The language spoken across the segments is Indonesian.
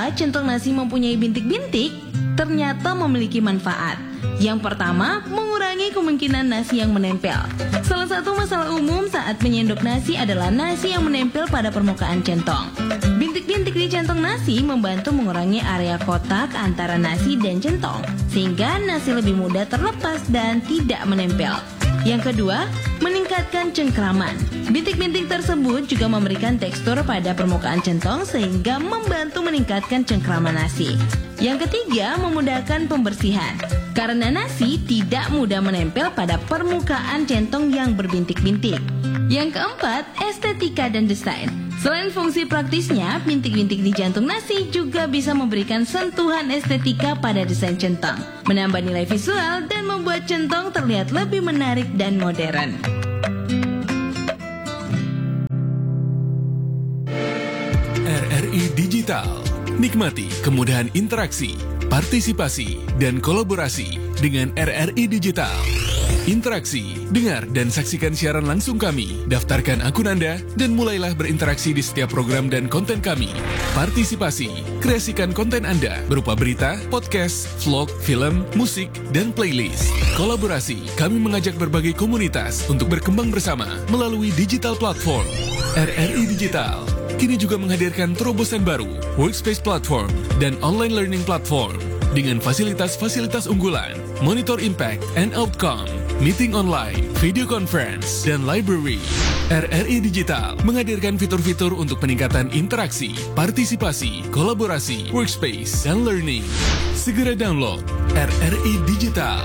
Mengapa centong nasi mempunyai bintik-bintik? Ternyata memiliki manfaat. Yang pertama, mengurangi kemungkinan nasi yang menempel. Salah satu masalah umum saat menyendok nasi adalah nasi yang menempel pada permukaan centong. Bintik-bintik di centong nasi membantu mengurangi area kotak antara nasi dan centong, sehingga nasi lebih mudah terlepas dan tidak menempel. Yang kedua, meningkatkan cengkraman. Bintik-bintik tersebut juga memberikan tekstur pada permukaan centong sehingga membantu meningkatkan cengkraman nasi. Yang ketiga, memudahkan pembersihan. Karena nasi tidak mudah menempel pada permukaan centong yang berbintik-bintik. Yang keempat, estetika dan desain. Selain fungsi praktisnya, bintik-bintik di jantung nasi juga bisa memberikan sentuhan estetika pada desain centong, menambah nilai visual dan membuat centong terlihat lebih menarik dan modern. RRI Digital. Nikmati kemudahan interaksi, partisipasi, dan kolaborasi dengan RRI Digital. Interaksi, dengar dan saksikan siaran langsung kami, daftarkan akun Anda, dan mulailah berinteraksi di setiap program dan konten kami. Partisipasi, kreasikan konten Anda berupa berita, podcast, vlog, film, musik, dan playlist. Kolaborasi, kami mengajak berbagai komunitas untuk berkembang bersama melalui digital platform. RRI Digital kini juga menghadirkan terobosan baru, workspace platform, dan online learning platform dengan fasilitas-fasilitas unggulan, monitor impact and outcome, meeting online, video conference, dan library. RRI Digital menghadirkan fitur-fitur untuk peningkatan interaksi, partisipasi, kolaborasi, workspace, dan learning. Segera download RRI Digital.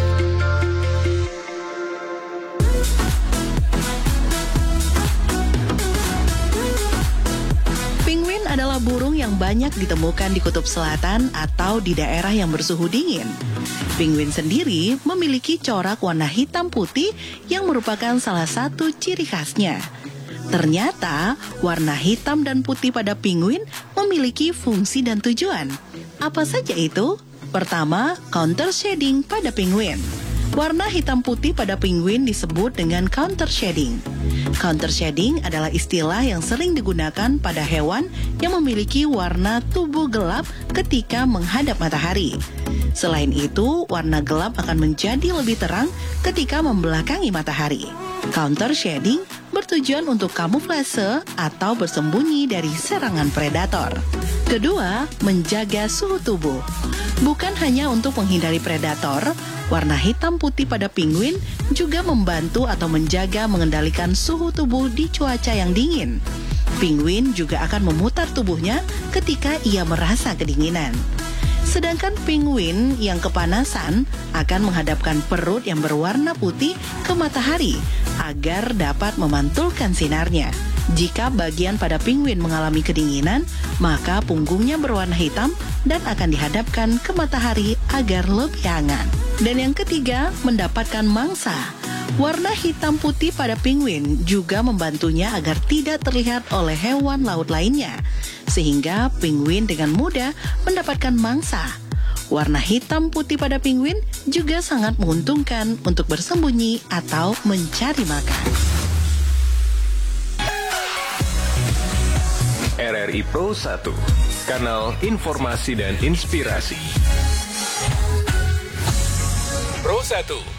Penguin adalah burung yang banyak ditemukan di kutub selatan atau di daerah yang bersuhu dingin. Penguin sendiri memiliki corak warna hitam putih yang merupakan salah satu ciri khasnya. Ternyata, warna hitam dan putih pada penguin memiliki fungsi dan tujuan. Apa saja itu? Pertama, counter shading pada penguin. Warna hitam putih pada penguin disebut dengan counter shading. Counter shading adalah istilah yang sering digunakan pada hewan yang memiliki warna tubuh gelap ketika menghadap matahari. Selain itu, warna gelap akan menjadi lebih terang ketika membelakangi matahari. Counter shading bertujuan untuk kamuflase atau bersembunyi dari serangan predator. Kedua, menjaga suhu tubuh. Bukan hanya untuk menghindari predator, warna hitam putih pada penguin juga membantu atau menjaga mengendalikan suhu tubuh di cuaca yang dingin. Penguin juga akan memutar tubuhnya ketika ia merasa kedinginan. Sedangkan penguin yang kepanasan akan menghadapkan perut yang berwarna putih ke matahari agar dapat memantulkan sinarnya. Jika bagian pada penguin mengalami kedinginan, maka punggungnya berwarna hitam dan akan dihadapkan ke matahari agar lebih hangat. Dan yang ketiga, mendapatkan mangsa. Warna hitam putih pada penguin juga membantunya agar tidak terlihat oleh hewan laut lainnya, sehingga penguin dengan mudah mendapatkan mangsa. Warna hitam putih pada penguin juga sangat menguntungkan untuk bersembunyi atau mencari makan. RRI Pro 1, kanal informasi dan inspirasi. Pro 1.